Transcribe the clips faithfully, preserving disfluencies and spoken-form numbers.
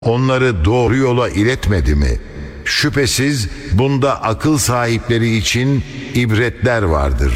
onları doğru yola iletmedi mi? Şüphesiz bunda akıl sahipleri için ibretler vardır.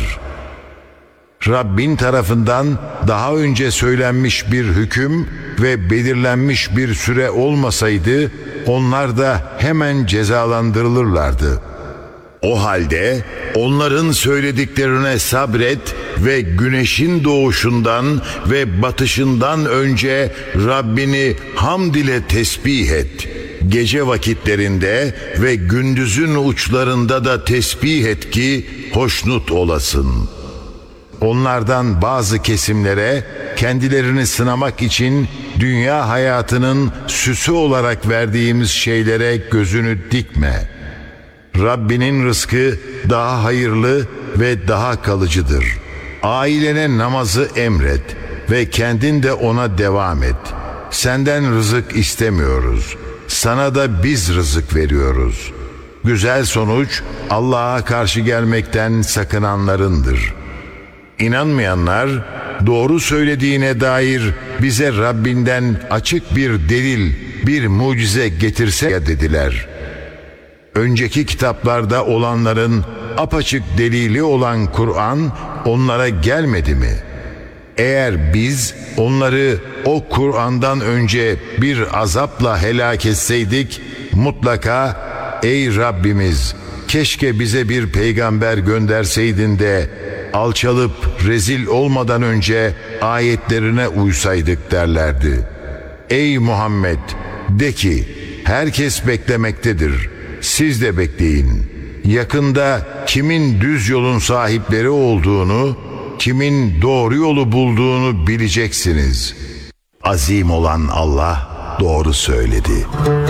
Rabbin tarafından daha önce söylenmiş bir hüküm ve belirlenmiş bir süre olmasaydı, onlar da hemen cezalandırılırlardı. O halde onların söylediklerine sabret ve güneşin doğuşundan ve batışından önce Rabbini hamd ile tesbih et. Gece vakitlerinde ve gündüzün uçlarında da tesbih et ki hoşnut olasın. Onlardan bazı kesimlere kendilerini sınamak için dünya hayatının süsü olarak verdiğimiz şeylere gözünü dikme. Rabbinin rızkı daha hayırlı ve daha kalıcıdır. Ailene namazı emret ve kendin de ona devam et. Senden rızık istemiyoruz. Sana da biz rızık veriyoruz. Güzel sonuç Allah'a karşı gelmekten sakınanlarındır. İnanmayanlar, doğru söylediğine dair bize Rabbinden açık bir delil, bir mucize getirse ya dediler. Önceki kitaplarda olanların apaçık delili olan Kur'an onlara gelmedi mi? Eğer biz onları o Kur'an'dan önce bir azapla helak etseydik, mutlaka ey Rabbimiz, keşke bize bir peygamber gönderseydin de alçalıp rezil olmadan önce ayetlerine uysaydık derlerdi. Ey Muhammed, de ki herkes beklemektedir. Siz de bekleyin. Yakında kimin düz yolun sahipleri olduğunu, kimin doğru yolu bulduğunu bileceksiniz. Azim olan Allah doğru söyledi.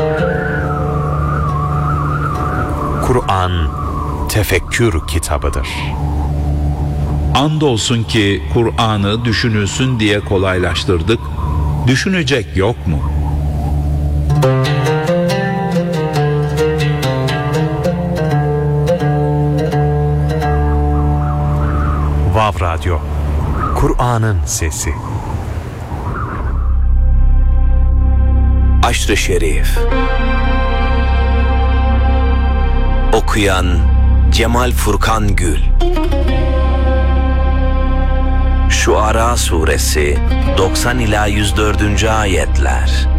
Kur'an tefekkür kitabıdır. Andolsun ki Kur'an'ı düşünülsün diye kolaylaştırdık. Düşünecek yok mu? Vav Radyo, Kur'an'ın sesi. Aşr-ı Şerif. Okuyan Cemal Furkan Gül. Şuara Suresi doksan ila yüz dördüncü ayetler.